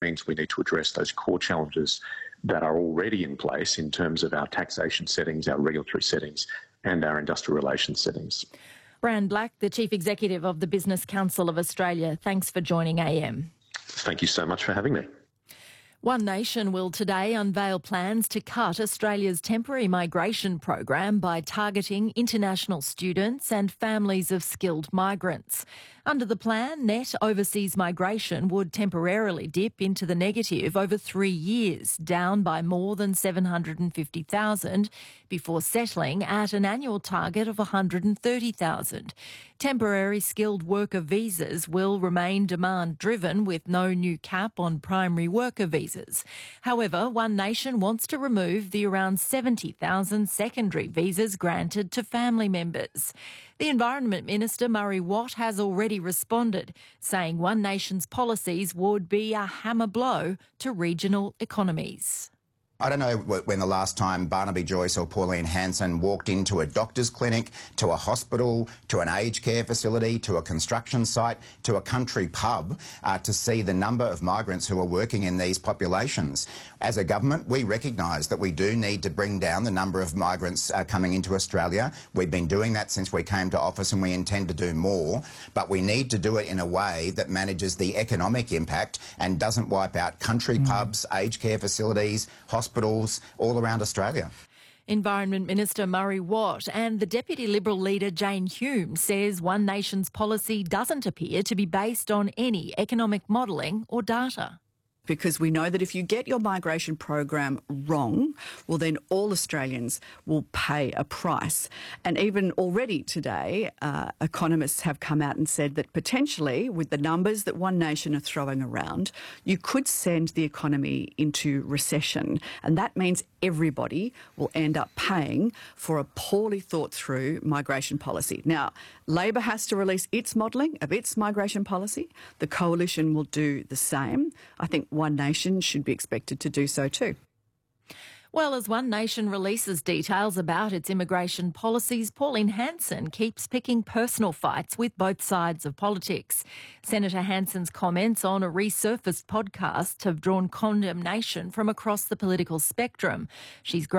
means we need to address those core challenges that are already in place in terms of our taxation settings, our regulatory settings and our industrial relations settings. Brand Black, the Chief Executive of the Business Council of Australia, thanks for joining AM. Thank you so much for having me. One Nation will today unveil plans to cut Australia's temporary migration program by targeting international students and families of skilled migrants. Under the plan, net overseas migration would temporarily dip into the negative over 3 years, down by more than 750,000, before settling at an annual target of 130,000. Temporary skilled worker visas will remain demand-driven with no new cap on primary worker visas. However, One Nation wants to remove the around 70,000 secondary visas granted to family members. The Environment Minister, Murray Watt, has already responded, saying One Nation's policies would be a hammer blow to regional economies. I don't know when the last time Barnaby Joyce or Pauline Hanson walked into a doctor's clinic, to a hospital, to an aged care facility, to a construction site, to a country pub to see the number of migrants who are working in these populations. As a government, we recognise that we do need to bring down the number of migrants coming into Australia. We've been doing that since we came to office and we intend to do more, but we need to do it in a way that manages the economic impact and doesn't wipe out country pubs, aged care facilities, hospitals all around Australia. Environment Minister Murray Watt and the Deputy Liberal leader Jane Hume says One Nation's policy doesn't appear to be based on any economic modelling or data. Because we know that if you get your migration program wrong, well, then all Australians will pay a price. And even already today, economists have come out and said that potentially, with the numbers that One Nation are throwing around, you could send the economy into recession. And that means everybody will end up paying for a poorly thought through migration policy. Now, Labor has to release its modelling of its migration policy. The Coalition will do the same. I think One Nation should be expected to do so too. Well, as One Nation releases details about its immigration policies, Pauline Hanson keeps picking personal fights with both sides of politics. Senator Hanson's comments on a resurfaced podcast have drawn condemnation from across the political spectrum. She's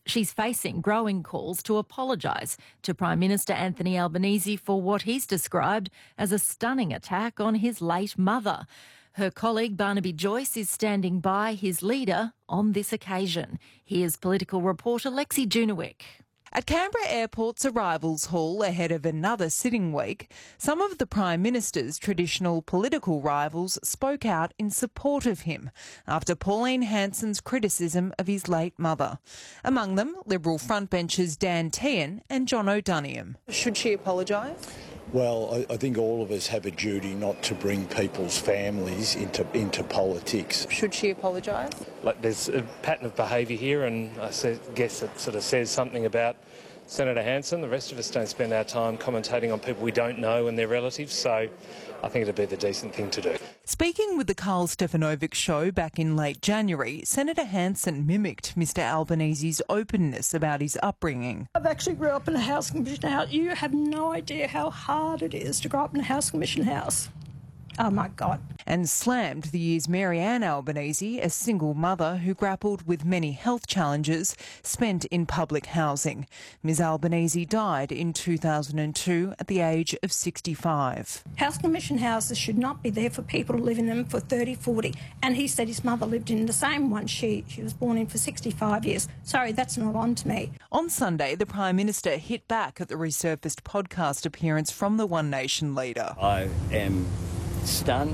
facing growing calls to apologise to Prime Minister Anthony Albanese for what he's described as a stunning attack on his late mother. Her colleague Barnaby Joyce is standing by his leader on this occasion. Here's political reporter Lexi Junewick. At Canberra Airport's arrivals hall ahead of another sitting week, some of the Prime Minister's traditional political rivals spoke out in support of him after Pauline Hanson's criticism of his late mother. Among them, Liberal frontbenchers Dan Tehan and John O'Doniam. Should she apologise? Well, I think all of us have a duty not to bring people's families into politics. Should she apologise? Like, there's a pattern of behaviour here, and I guess it sort of says something about Senator Hanson. The rest of us don't spend our time commentating on people we don't know and their relatives, so I think it'd be the decent thing to do. Speaking with the Carl Stefanovic show back in late January, Senator Hanson mimicked Mr Albanese's openness about his upbringing. I've actually grew up in a housing commission house. You have no idea how hard it is to grow up in a housing commission house. Oh, my God. And slammed the year's Marianne Albanese, a single mother who grappled with many health challenges spent in public housing. Ms Albanese died in 2002 at the age of 65. Housing commission houses should not be there for people to live in them for 30, 40. And he said his mother lived in the same one she was born in for 65 years. Sorry, that's not on to me. On Sunday, the Prime Minister hit back at the resurfaced podcast appearance from the One Nation leader. I am stunned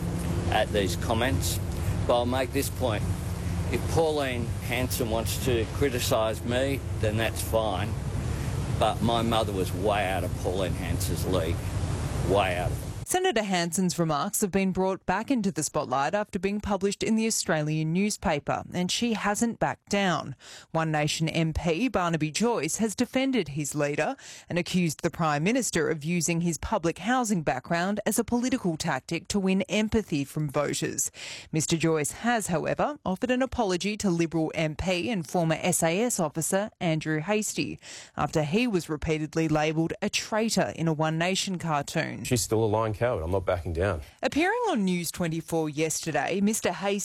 at these comments, but I'll make this point. If Pauline Hanson wants to criticise me, then that's fine, but my mother was way out of Pauline Hanson's league, way out of it. Senator Hanson's remarks have been brought back into the spotlight after being published in the Australian newspaper, and she hasn't backed down. One Nation MP Barnaby Joyce has defended his leader and accused the Prime Minister of using his public housing background as a political tactic to win empathy from voters. Mr Joyce has, however, offered an apology to Liberal MP and former SAS officer Andrew Hastie after he was repeatedly labelled a traitor in a One Nation cartoon. She's still a lying coward. I'm not backing down. Appearing on News 24 yesterday, Mr Hastie